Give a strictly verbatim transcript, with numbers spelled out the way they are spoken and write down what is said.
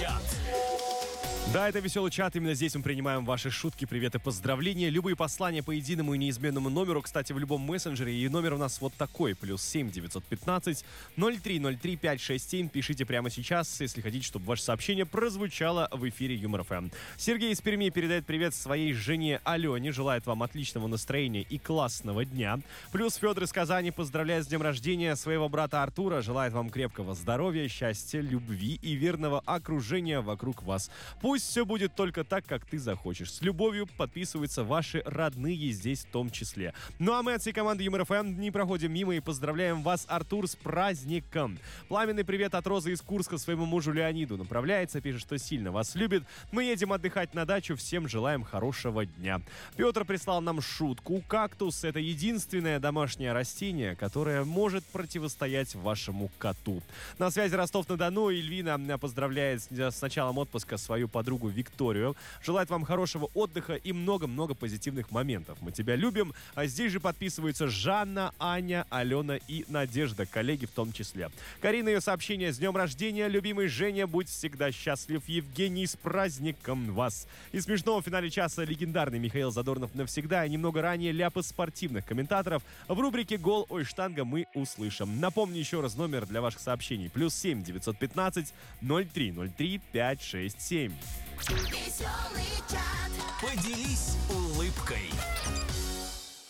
чат. Да, это веселый чат. Именно здесь мы принимаем ваши шутки, приветы, поздравления. Любые послания по единому и неизменному номеру. Кстати, в любом мессенджере. И номер у нас вот такой. Плюс семь девятьсот пятнадцать ноль три ноль три пять шесть семь. Пишите прямо сейчас, если хотите, чтобы ваше сообщение прозвучало в эфире Юмор ФМ. Сергей из Перми передает привет своей жене Алене. Желает вам отличного настроения и классного дня. Плюс Федор из Казани поздравляет с днем рождения своего брата Артура. Желает вам крепкого здоровья, счастья, любви и верного окружения вокруг вас. Пусть все будет только так, как ты захочешь. С любовью подписываются ваши родные здесь в том числе. Ну а мы от всей команды Юмор ФМ не проходим мимо и поздравляем вас, Артур, с праздником. Пламенный привет от Розы из Курска своему мужу Леониду. Направляется, пишет, что сильно вас любит. Мы едем отдыхать на дачу. Всем желаем хорошего дня. Петр прислал нам шутку. Кактус — это единственное домашнее растение, которое может противостоять вашему коту. На связи Ростов-на-Дону. Эльвина поздравляет с началом отпуска свою подругу Викторию. Желает вам хорошего отдыха и много-много позитивных моментов. Мы тебя любим. А здесь же подписываются Жанна, Аня, Алена и Надежда, коллеги в том числе. Карина, ее сообщение: с днем рождения, любимый Женя, будь всегда счастлив. Евгений, с праздником вас. И смешного в финале часа легендарный Михаил Задорнов навсегда. И немного ранее ляпы спортивных комментаторов. В рубрике «Гол, ой, штанга» мы услышим. Напомню еще раз номер для ваших сообщений. Плюс семь девятьсот пятнадцать ноль три ноль три пять шесть семь. Веселый чат. Поделись улыбкой.